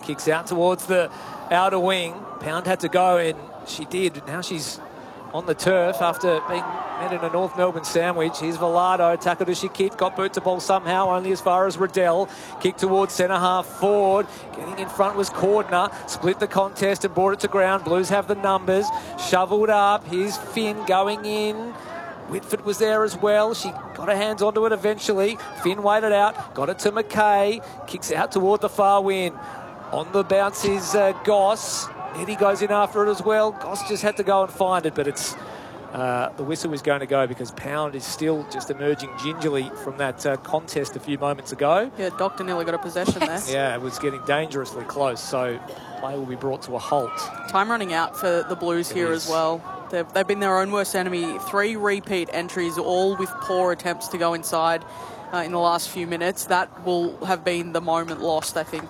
Kicks out towards the outer wing. Pound had to go, and she did. Now she's on the turf after being met in a North Melbourne sandwich. Here's Velado, tackled as she kicked, got boot to ball somehow, only as far as Riddell. Kick towards centre half forward. Getting in front was Cordner. Split the contest and brought it to ground. Blues have the numbers. Shovelled up. Here's Finn going in. Whitford was there as well. She got her hands onto it eventually. Finn waited out, got it to McKay. Kicks out toward the far wing. On the bounce is Goss. Eddie goes in after it as well. Goss just had to go and find it, but it's the whistle is going to go because Pound is still just emerging gingerly from that contest a few moments ago. Yeah, Doctor nearly got a possession there. Yeah, it was getting dangerously close, so play will be brought to a halt. Time running out for the Blues here as well. They've been their own worst enemy. 3 repeat entries, all with poor attempts to go inside in the last few minutes. That will have been the moment lost, I think.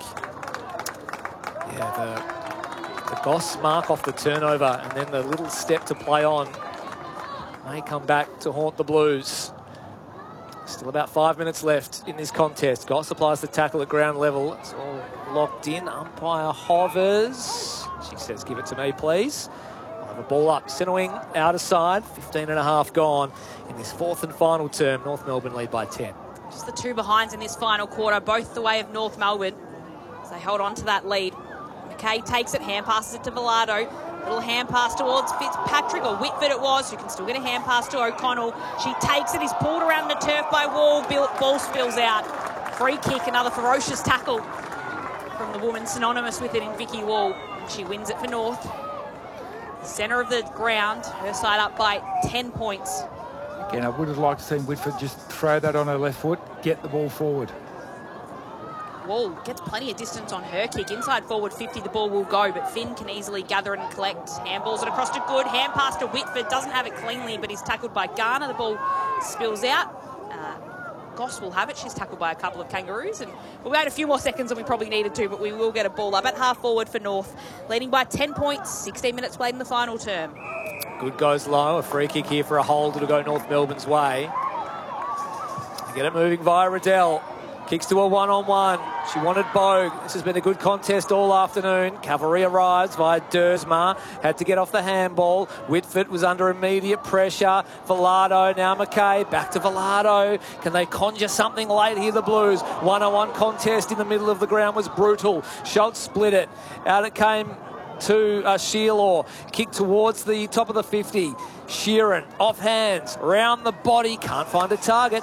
Yeah, the Goss mark off the turnover and then the little step to play on may come back to haunt the Blues. Still about 5 minutes left in this contest. Goss applies the tackle at ground level. It's all locked in. Umpire hovers. She says, give it to me, please. We'll have a ball up. Centre wing, outer side. 15 and a half gone in this fourth and final term. North Melbourne lead by 10. Just the two behinds in this final quarter, both the way of North Melbourne. As they hold on to that lead. McKay takes it, hand passes it to Velado. Little hand pass towards Fitzpatrick, or Whitford it was, who can still get a hand pass to O'Connell. She takes it, is pulled around the turf by Wall. Ball spills out. Free kick, another ferocious tackle from the woman synonymous with it in Vicky Wall. And she wins it for North. Centre of the ground, her side up by 10 points. Again, I would have liked to see Whitford just throw that on her left foot, get the ball forward. Wall gets plenty of distance on her kick. Inside forward 50, the ball will go, but Finn can easily gather it and collect. Handballs it across to Good. Hand pass to Whitford. Doesn't have it cleanly, but he's tackled by Garner. The ball spills out. Goss will have it. She's tackled by a couple of Kangaroos. And we'll wait a few more seconds than we probably needed to, but we will get a ball up at half forward for North. Leading by 10 points. 16 minutes played in the final term. Good goes low. A free kick here for a hold. It'll go North Melbourne's way. Get it moving via Riddell. Kicks to a one-on-one. She wanted Bogue. This has been a good contest all afternoon. Cavalry arrives via Dersma. Had to get off the handball. Whitford was under immediate pressure. Velado, now McKay. Back to Velado. Can they conjure something late here, the Blues? One-on-one contest in the middle of the ground was brutal. Schultz split it. Out it came to Shearlaw. Kick towards the top of the 50. Sheeran, off hands, round the body. Can't find a target.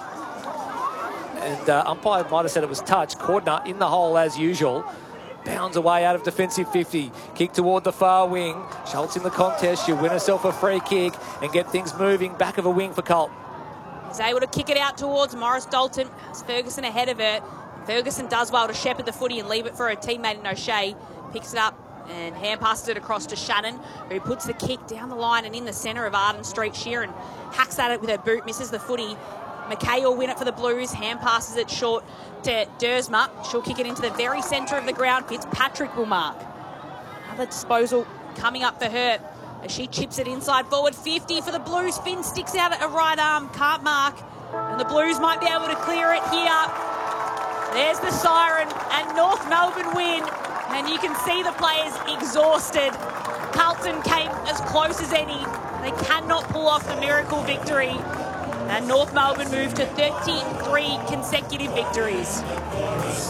And umpire might have said it was touch. Cordner in the hole as usual. Bounds away out of defensive 50. Kick toward the far wing. Schultz in the contest. She'll win herself a free kick and get things moving. Back of a wing for Colt. He's able to kick it out towards Morris Dalton. Has Ferguson ahead of her. Ferguson does well to shepherd the footy and leave it for her teammate in O'Shea. Picks it up and hand passes it across to Shannon, who puts the kick down the line and in the centre of Arden Street. Sheeran hacks at it with her boot, misses the footy. McKay will win it for the Blues. Hand passes it short to Dersma. She'll kick it into the very centre of the ground. Fitzpatrick will mark. Another disposal coming up for her as she chips it inside forward 50 for the Blues. Finn sticks out at a right arm, can't mark. And the Blues might be able to clear it here. There's the siren and North Melbourne win. And you can see the players exhausted. Carlton came as close as any. They cannot pull off the miracle victory. And North Melbourne moved to 33 consecutive victories.